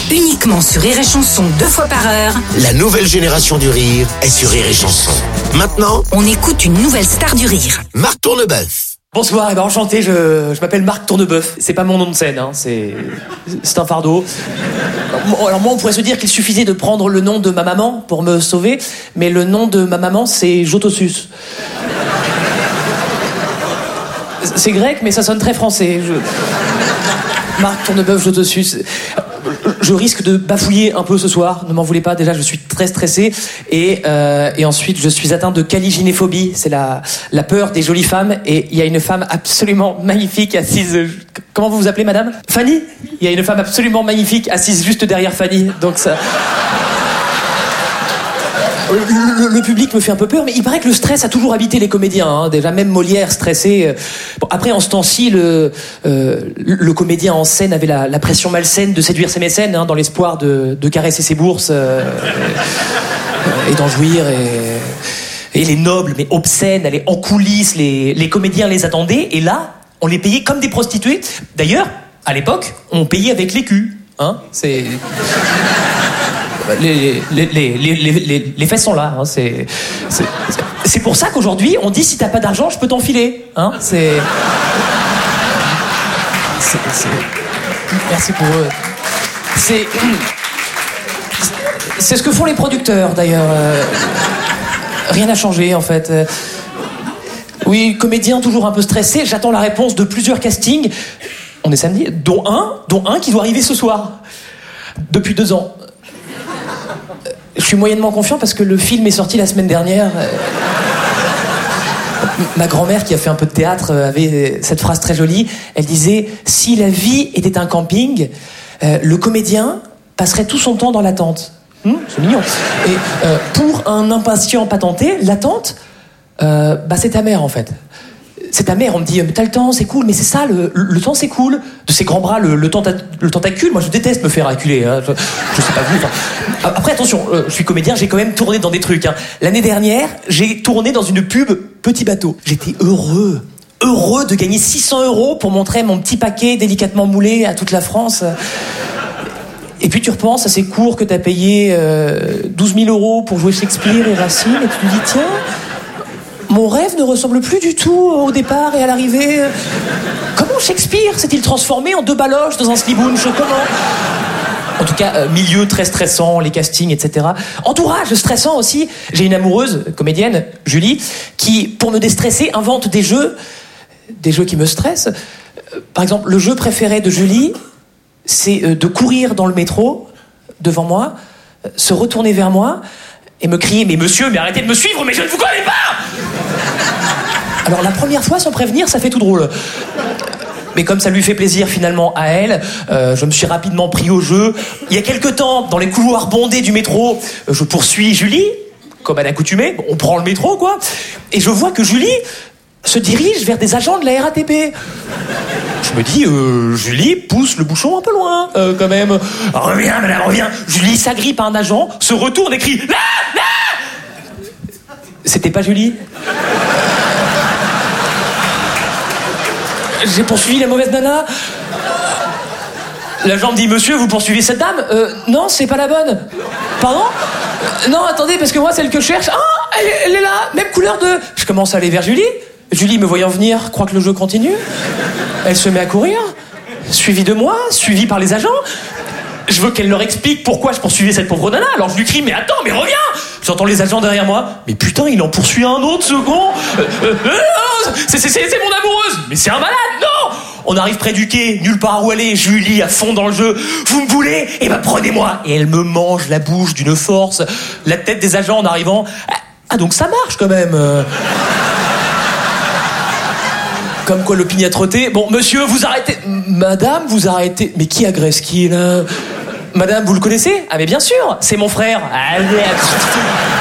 Uniquement sur Rire et Chanson 2 fois par heure. La nouvelle génération du rire est sur Rire et Chanson. Maintenant, on écoute une nouvelle star du rire. Marc Tournebeuf. Bonsoir, enchanté, je m'appelle Marc Tournebeuf. C'est pas mon nom de scène, hein, c'est un fardeau. Alors moi, on pourrait se dire qu'il suffisait de prendre le nom de ma maman pour me sauver, mais le nom de ma maman, c'est Jotossus. C'est grec, mais ça sonne très français. Marc Tournebeuf, Jotossus. Je risque de bafouiller un peu ce soir, ne m'en voulez pas, déjà je suis très stressé et ensuite je suis atteint de caligynéphobie, c'est la peur des jolies femmes, et il y a une femme absolument magnifique assise, comment vous vous appelez madame ? Fanny ? Il y a une femme absolument magnifique assise juste derrière Fanny, donc ça... Le public me fait un peu peur, mais il paraît que le stress a toujours habité les comédiens, hein. Déjà même Molière stressé. Bon, après, en ce temps-ci, le comédien en scène avait la pression malsaine de séduire ses mécènes, hein, dans l'espoir de caresser ses bourses et d'en jouir. Et les nobles, mais obscènes, allaient en coulisses, les comédiens les attendaient, et là, on les payait comme des prostituées. D'ailleurs, à l'époque, on payait avec l'écu, hein. C'est... Les fesses sont là, hein, c'est pour ça qu'aujourd'hui on dit si t'as pas d'argent je peux t'enfiler, hein, merci pour eux. C'est ce que font les producteurs d'ailleurs. Rien n'a changé en fait. Oui, comédien toujours un peu stressé, j'attends la réponse de plusieurs castings. On est samedi, dont un qui doit arriver ce soir. Depuis 2 ans. Je suis moyennement confiant parce que le film est sorti la semaine dernière. Ma grand-mère, qui a fait un peu de théâtre, avait cette phrase très jolie. Elle disait « Si la vie était un camping, le comédien passerait tout son temps dans l'attente. » C'est mignon. Et pour un impatient patenté, l'attente, c'est ta mère en fait. C'est ta mère, on me dit t'as le temps, c'est cool, mais c'est ça, le temps c'est cool. De ses grands bras, le tentacule, moi je déteste me faire acculer, hein. Je sais pas vous. Enfin, après attention, je suis comédien, j'ai quand même tourné dans des trucs, hein. L'année dernière, j'ai tourné dans une pub Petit Bateau. J'étais heureux de gagner 600 € pour montrer mon petit paquet délicatement moulé à toute la France. Et puis tu repenses à ces cours que t'as payé 12 000 € pour jouer Shakespeare et Racine, et tu te dis tiens, mon rêve ne ressemble plus du tout au départ et à l'arrivée. Comment Shakespeare s'est-il transformé en 2 baloches dans un slibunch ? Comment ? En tout cas, milieu très stressant, les castings, etc. Entourage stressant aussi. J'ai une amoureuse, comédienne, Julie, qui, pour me déstresser, invente des jeux qui me stressent. Par exemple, le jeu préféré de Julie, c'est de courir dans le métro, devant moi, se retourner vers moi, et me crier « Mais monsieur, mais arrêtez de me suivre, mais je ne vous connais pas !» Alors la première fois, sans prévenir, ça fait tout drôle. Mais comme ça lui fait plaisir finalement à elle, je me suis rapidement pris au jeu. Il y a quelque temps, dans les couloirs bondés du métro, je poursuis Julie, comme à l'accoutumée, on prend le métro quoi, et je vois que Julie se dirige vers des agents de la RATP. Je me dis, Julie pousse le bouchon un peu loin, quand même. Reviens, madame, reviens. Julie s'agrippe à un agent, se retourne et crie, là. C'était pas Julie. J'ai poursuivi la mauvaise nana. L'agent me dit, monsieur, vous poursuivez cette dame ? Non, c'est pas la bonne. Pardon ? Non, attendez, parce que moi, celle que je cherche... Ah, elle est là, même couleur de... Je commence à aller vers Julie. Julie, me voyant venir, croit que le jeu continue. Elle se met à courir, suivie de moi, suivie par les agents. Je veux qu'elle leur explique pourquoi je poursuivais cette pauvre nana. Alors je lui crie, mais attends, mais reviens. J'entends les agents derrière moi. Mais putain, il en poursuit un autre, ce con. C'est mon amoureuse. Mais c'est un malade, non. On arrive près du quai, nulle part où aller. Julie à fond dans le jeu. Vous me voulez ? Eh ben prenez-moi. Et elle me mange la bouche d'une force. La tête des agents en arrivant. Ah donc ça marche quand même. Comme quoi l'opiniâtreté. Bon, monsieur, vous arrêtez. Madame, vous arrêtez. Mais qui agresse qui, là ? Madame, vous le connaissez ? Ah, mais bien sûr, c'est mon frère. Allez,